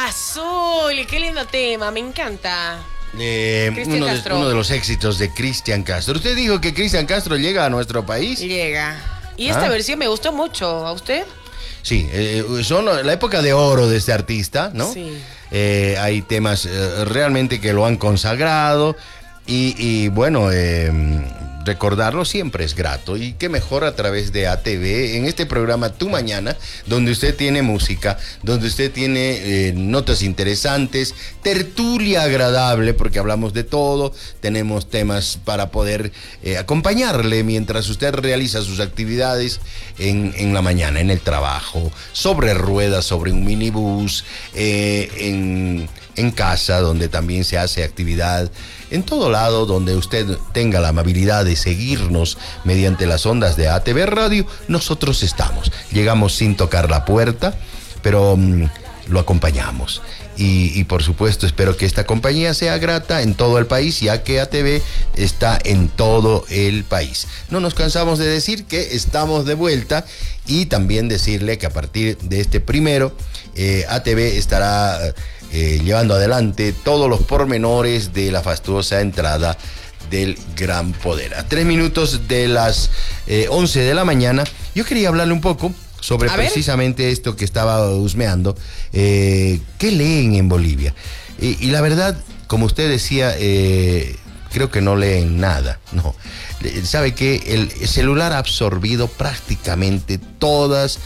Azul, qué lindo tema, me encanta. Uno de los éxitos de Cristian Castro. ¿Usted dijo que Cristian Castro llega a nuestro país? Llega. Y esta versión me gustó mucho. ¿A usted? Sí, son la época de oro de este artista, ¿no? Sí. Hay temas realmente que lo han consagrado y bueno, recordarlo siempre es grato. Y qué mejor a través de ATV, en este programa Tu Mañana, donde usted tiene música, donde usted tiene notas interesantes, tertulia agradable, porque hablamos de todo, tenemos temas para poder acompañarle mientras usted realiza sus actividades en la mañana, en el trabajo, sobre ruedas, sobre un minibús, en casa, donde también se hace actividad, en todo lado donde usted tenga la amabilidad de seguirnos mediante las ondas de ATV Radio, nosotros estamos. Llegamos sin tocar la puerta, pero lo acompañamos. Y por supuesto espero que esta compañía sea grata en todo el país, ya que ATV está en todo el país. No nos cansamos de decir que estamos de vuelta y también decirle que a partir de este primero, ATV estará llevando adelante todos los pormenores de la fastuosa entrada del Gran Poder. A 3 minutos de las 11 de la mañana, yo quería hablarle un poco sobre precisamente esto que estaba husmeando. ¿Qué leen en Bolivia? Y la verdad, como usted decía, creo que no leen nada, no. ¿Sabe qué? El celular ha absorbido prácticamente todas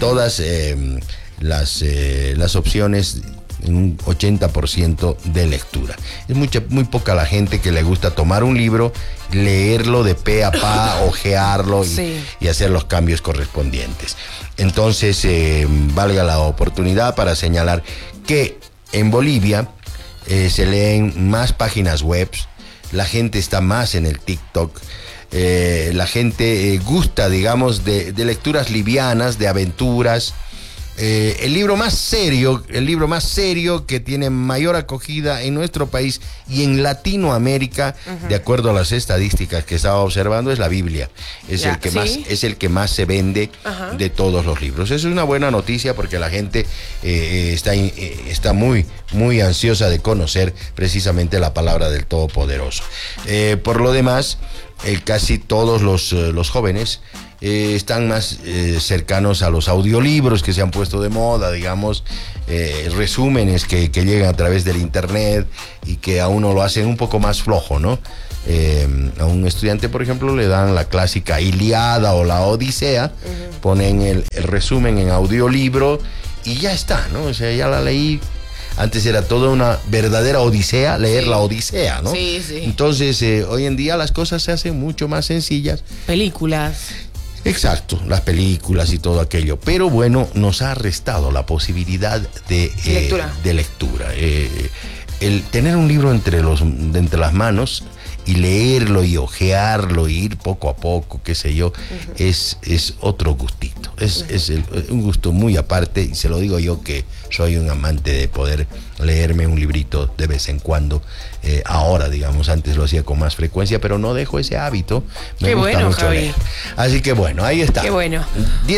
las opciones, en un 80% de lectura. Es muy poca la gente que le gusta tomar un libro, leerlo de pe a pa, ojearlo y hacer los cambios correspondientes. Entonces, valga la oportunidad para señalar que en Bolivia se leen más páginas web, la gente está más en el TikTok, la gente gusta, digamos, de lecturas livianas, de aventuras. El libro más serio que tiene mayor acogida en nuestro país y en Latinoamérica, de acuerdo a las estadísticas que estaba observando, es la Biblia. Es el que más se vende de todos los libros. Eso es una buena noticia porque la gente está muy ansiosa de conocer precisamente la palabra del Todopoderoso. Por lo demás, casi todos los jóvenes están más cercanos a los audiolibros que se han puesto de moda, digamos, resúmenes que llegan a través del internet y que a uno lo hacen un poco más flojo, ¿no? A un estudiante, por ejemplo, le dan la clásica Ilíada o la Odisea, ponen el resumen en audiolibro y ya está, ¿no? O sea, ya la leí. Antes era toda una verdadera odisea leer la Odisea, ¿no? Sí. Entonces, hoy en día las cosas se hacen mucho más sencillas. Películas. Exacto, las películas y todo aquello. Pero bueno, nos ha restado la posibilidad de lectura. El tener un libro entre las manos y leerlo y ojearlo y ir poco a poco, qué sé yo, es otro gustito. Es un gusto muy aparte, y se lo digo yo que soy un amante de poder leerme un librito de vez en cuando. Ahora, digamos, antes lo hacía con más frecuencia, pero no dejo ese hábito. Me gusta mucho Javi. leer. Así que bueno, ahí está. Qué bueno.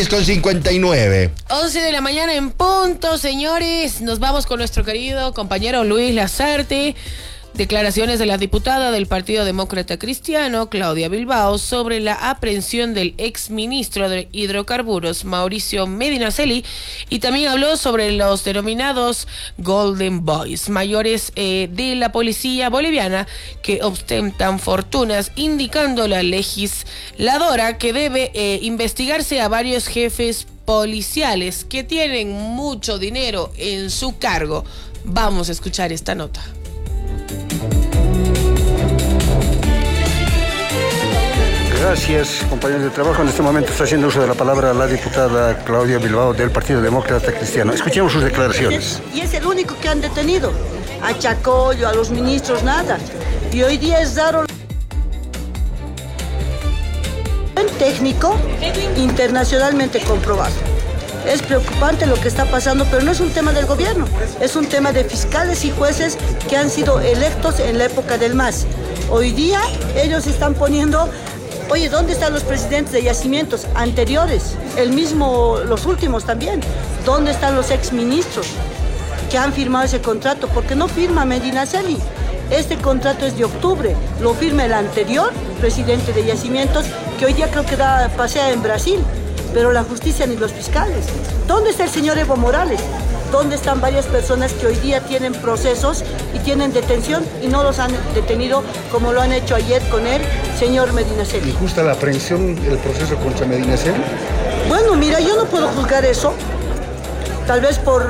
10:59. 11 de la mañana en punto, señores. Nos vamos con nuestro querido compañero Luis Lasarte. Declaraciones de la diputada del Partido Demócrata Cristiano, Claudia Bilbao, sobre la aprehensión del exministro de Hidrocarburos, Mauricio Medinaceli, y también habló sobre los denominados Golden Boys, mayores de la policía boliviana que ostentan fortunas, indicando la legisladora que debe investigarse a varios jefes policiales que tienen mucho dinero en su cargo. Vamos a escuchar esta nota. Gracias, compañeros de trabajo. En este momento está haciendo uso de la palabra la diputada Claudia Bilbao del Partido Demócrata Cristiano. Escuchemos sus declaraciones. Y es el único que han detenido. A Chacollo, a los ministros, nada. Y hoy día es raro. Técnico, internacionalmente comprobado. Es preocupante lo que está pasando, pero no es un tema del gobierno. Es un tema de fiscales y jueces que han sido electos en la época del MAS. Hoy día ellos están poniendo... Oye, ¿dónde están los presidentes de yacimientos anteriores? Los últimos también. ¿Dónde están los exministros? que han firmado ese contrato, porque no firma Medinaceli. Este contrato es de octubre, lo firma el anterior presidente de Yacimientos, que hoy día creo que pasea en Brasil, pero la justicia ni los fiscales. ¿Dónde está el señor Evo Morales? ¿Dónde están varias personas que hoy día tienen procesos y tienen detención y no los han detenido como lo han hecho ayer con el señor Medinaceli? ¿Injusta la aprehensión del proceso contra Medinaceli? Bueno, mira, yo no puedo juzgar eso, tal vez por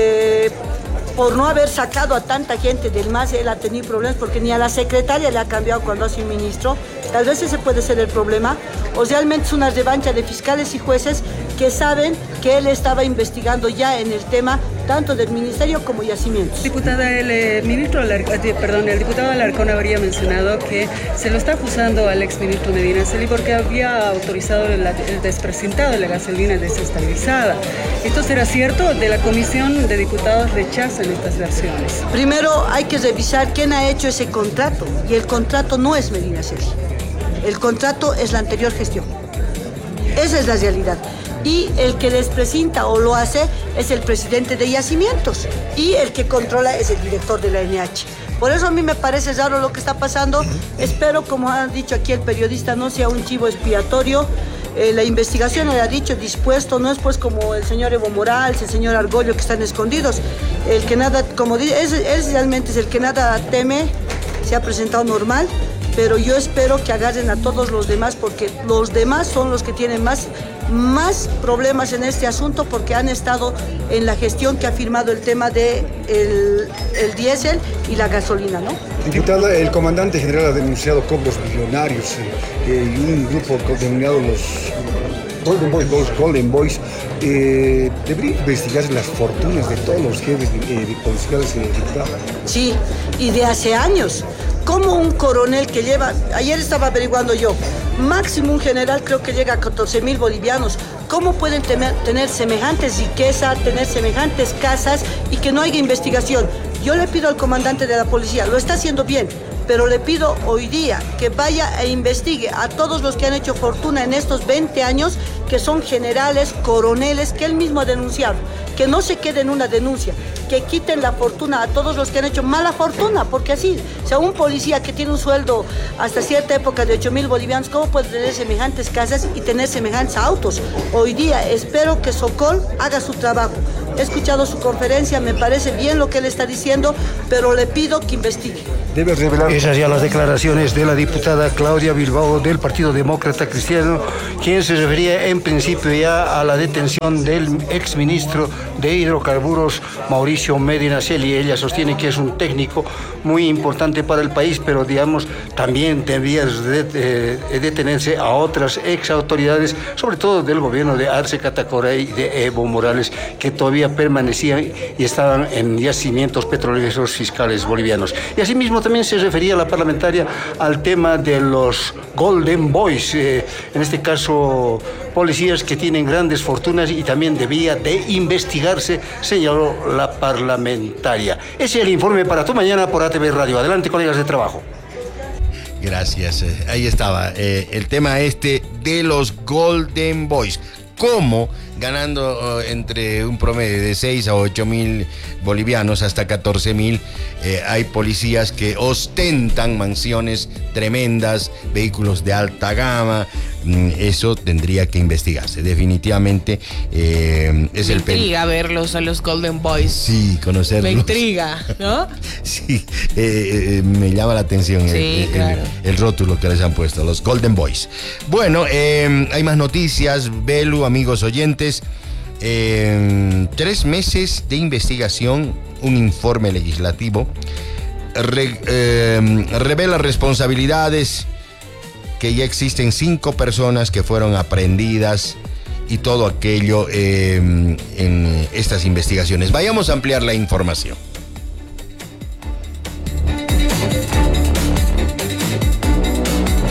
no haber sacado a tanta gente del MAS. Él ha tenido problemas porque ni a la secretaria le ha cambiado cuando ha sido ministro. Tal vez ese puede ser el problema. O realmente es una revancha de fiscales y jueces que saben que él estaba investigando ya en el tema tanto del ministerio como Yacimientos. Diputada, el diputado Alarcón habría mencionado que se lo está acusando al exministro Medinaceli porque había autorizado el desprecintado de la gasolina desestabilizada. ¿Esto será cierto? De la comisión de diputados rechazan estas versiones. Primero hay que revisar quién ha hecho ese contrato, y el contrato no es Medinaceli. El contrato es la anterior gestión. Esa es la realidad. Y el que desprecinta o lo hace es el presidente de Yacimientos, y el que controla es el director de la NH. Por eso a mí me parece raro lo que está pasando. Espero, como ha dicho aquí el periodista, no sea un chivo expiatorio. La investigación le ha dicho dispuesto, no es pues como el señor Evo Morales, el señor Argollo, que están escondidos. El que nada, como dice, él realmente es el que nada teme, se ha presentado normal. Pero yo espero que agarren a todos los demás, porque los demás son los que tienen más problemas en este asunto, porque han estado en la gestión que ha firmado el tema de el diésel y la gasolina, ¿no? Diputada, el comandante general ha denunciado cobros millonarios y un grupo denominado los Golden Boys, debería investigarse las fortunas de todos los jefes policiales diputados. Sí, y de hace años. Como un coronel que lleva, ayer estaba averiguando yo, máximo un general creo que llega a 14,000 bolivianos. ¿Cómo pueden tener semejantes riquezas, tener semejantes casas y que no haya investigación? Yo le pido al comandante de la policía, lo está haciendo bien, pero le pido hoy día que vaya e investigue a todos los que han hecho fortuna en estos 20 años, que son generales, coroneles, que él mismo ha denunciado, que no se quede en una denuncia, que quiten la fortuna a todos los que han hecho mala fortuna, porque así, o sea, un policía que tiene un sueldo hasta cierta época de 8,000 bolivianos, ¿cómo puede tener semejantes casas y tener semejantes autos? Hoy día espero que Sokol haga su trabajo. He escuchado su conferencia, me parece bien lo que él está diciendo, pero le pido que investigue. Debe revelar. Esas ya las declaraciones de la diputada Claudia Bilbao del Partido Demócrata Cristiano, quien se refería en principio ya a la detención del exministro de Hidrocarburos, Mauricio Medinaceli. Ella sostiene que es un técnico muy importante para el país, pero digamos también debería detenerse a otras exautoridades, sobre todo del gobierno de Arce Catacora y de Evo Morales, que todavía permanecían y estaban en yacimientos petroleros fiscales bolivianos. Y asimismo también se refería la parlamentaria al tema de los Golden Boys, en este caso policías que tienen grandes fortunas, y también debía de investigarse, señaló la parlamentaria. Ese es el informe para Tu Mañana por ATV Radio. Adelante, colegas de trabajo. Gracias. Ahí estaba el tema de los Golden Boys. ¿Cómo? Ganando entre un promedio de 6 a 8,000 bolivianos hasta 14,000, hay policías que ostentan mansiones tremendas, vehículos de alta gama. Eso tendría que investigarse. Definitivamente es el Me intriga verlos a los Golden Boys. Sí, conocerlos. Me intriga, ¿no? Sí, me llama la atención claro. el rótulo que les han puesto, los Golden Boys. Bueno, hay más noticias, Belu, amigos oyentes. 3 meses de investigación, un informe legislativo revela responsabilidades, que ya existen 5 personas que fueron aprehendidas y todo aquello en estas investigaciones. Vayamos a ampliar la información.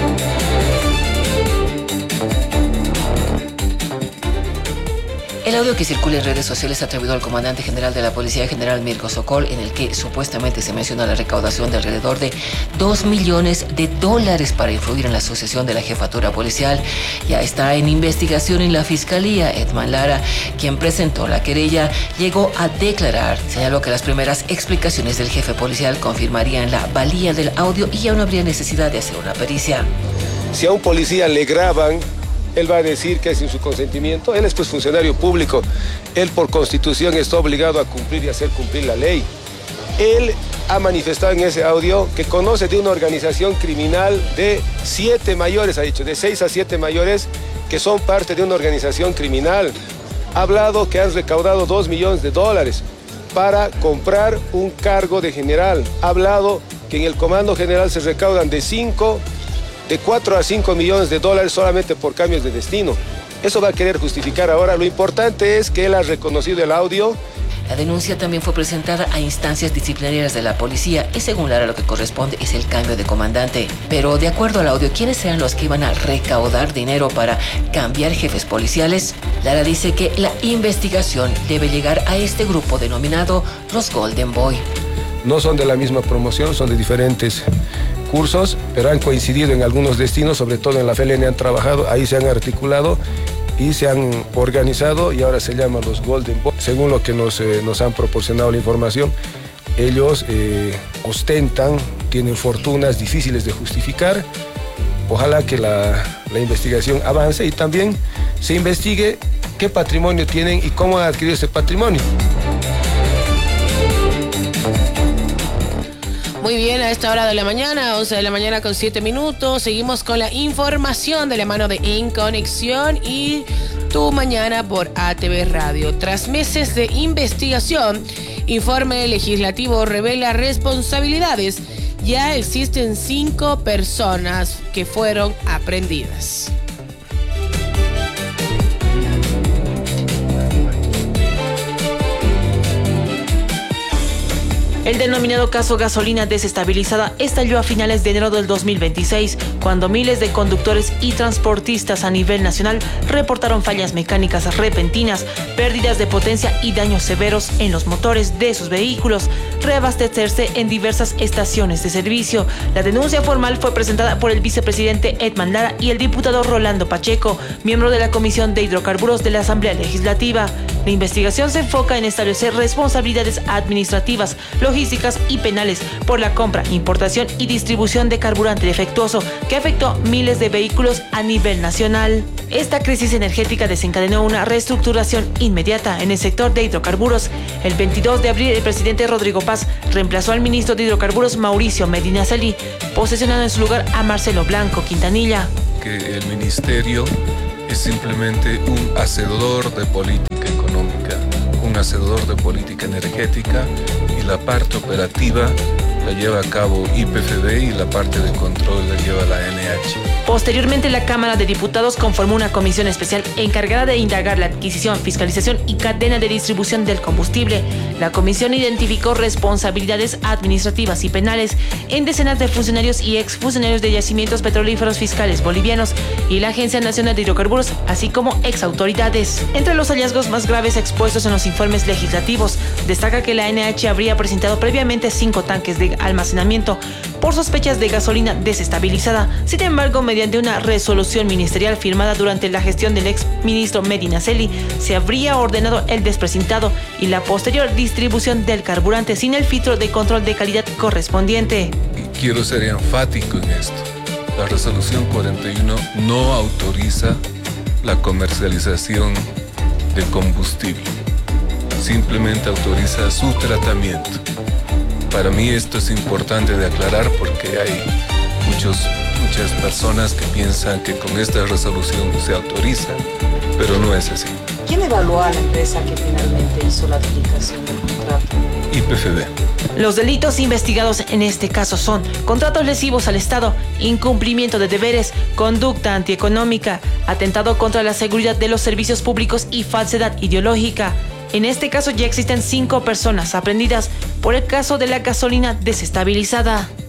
El video que circula en redes sociales atribuido al comandante general de la Policía General Mirko Sokol, en el que supuestamente se menciona la recaudación de alrededor de $2 millones para influir en la sucesión de la jefatura policial, ya está en investigación en la Fiscalía. Edman Lara, quien presentó la querella, llegó a declarar. Señaló que las primeras explicaciones del jefe policial confirmarían la valía del audio y ya no habría necesidad de hacer una pericia. Si a un policía le graban, él va a decir que es sin su consentimiento. Él es pues funcionario público. Él por constitución está obligado a cumplir y hacer cumplir la ley. Él ha manifestado en ese audio que conoce de una organización criminal de 7 mayores, ha dicho, de 6 a 7 mayores que son parte de una organización criminal. Ha hablado que han recaudado $2 millones para comprar un cargo de general. Ha hablado que en el Comando General se recaudan de 4 a 5 millones de dólares solamente por cambios de destino. Eso va a querer justificar ahora. Lo importante es que él ha reconocido el audio. La denuncia también fue presentada a instancias disciplinarias de la policía y según Lara lo que corresponde es el cambio de comandante. Pero de acuerdo al audio, ¿quiénes serán los que iban a recaudar dinero para cambiar jefes policiales? Lara dice que la investigación debe llegar a este grupo denominado los Golden Boy. No son de la misma promoción, son de diferentes cursos, pero han coincidido en algunos destinos, sobre todo en la FLN han trabajado, ahí se han articulado y se han organizado y ahora se llaman los Golden Boy. Según lo que nos han proporcionado la información, ellos ostentan, tienen fortunas difíciles de justificar. Ojalá que la investigación avance y también se investigue qué patrimonio tienen y cómo han adquirido ese patrimonio. Muy bien, a esta hora de la mañana, 11 de la mañana con 7 minutos, seguimos con la información de la mano de En Conexión y Tu Mañana por ATV Radio. Tras meses de investigación, informe legislativo revela responsabilidades. Ya existen 5 personas que fueron aprehendidas. El denominado caso gasolina desestabilizada estalló a finales de enero del 2026, cuando miles de conductores y transportistas a nivel nacional reportaron fallas mecánicas repentinas, pérdidas de potencia y daños severos en los motores de sus vehículos, reabastecerse en diversas estaciones de servicio. La denuncia formal fue presentada por el vicepresidente Edman Lara y el diputado Rolando Pacheco, miembro de la Comisión de Hidrocarburos de la Asamblea Legislativa. La investigación se enfoca en establecer responsabilidades administrativas, logísticas y penales por la compra, importación y distribución de carburante defectuoso que afectó miles de vehículos a nivel nacional. Esta crisis energética desencadenó una reestructuración inmediata en el sector de hidrocarburos. El 22 de abril, el presidente Rodrigo Paz reemplazó al ministro de Hidrocarburos Mauricio Medinaceli, posesionando en su lugar a Marcelo Blanco Quintanilla. Que el ministerio es simplemente un hacedor de política económica, un hacedor de política energética y la parte operativa la lleva a cabo IPFB y la parte de control la lleva la NH. Posteriormente, la Cámara de Diputados conformó una comisión especial encargada de indagar la adquisición, fiscalización y cadena de distribución del combustible. La comisión identificó responsabilidades administrativas y penales en decenas de funcionarios y exfuncionarios de yacimientos petrolíferos fiscales bolivianos y la Agencia Nacional de Hidrocarburos, así como exautoridades. Entre los hallazgos más graves expuestos en los informes legislativos, destaca que la NH habría presentado previamente 5 tanques de almacenamiento por sospechas de gasolina desestabilizada. Sin embargo, mediante una resolución ministerial firmada durante la gestión del ex ministro Medinaceli, se habría ordenado el desprecintado y la posterior distribución del carburante sin el filtro de control de calidad correspondiente. Quiero ser enfático en esto. La resolución 41 no autoriza la comercialización de combustible. Simplemente autoriza su tratamiento. Para mí esto es importante de aclarar porque hay muchas personas que piensan que con esta resolución se autoriza, pero no es así. ¿Quién evaluó a la empresa que finalmente hizo la adjudicación del contrato? IPFB. Los delitos investigados en este caso son contratos lesivos al Estado, incumplimiento de deberes, conducta antieconómica, atentado contra la seguridad de los servicios públicos y falsedad ideológica. En este caso ya existen 5 personas aprehendidas por el caso de la gasolina desestabilizada.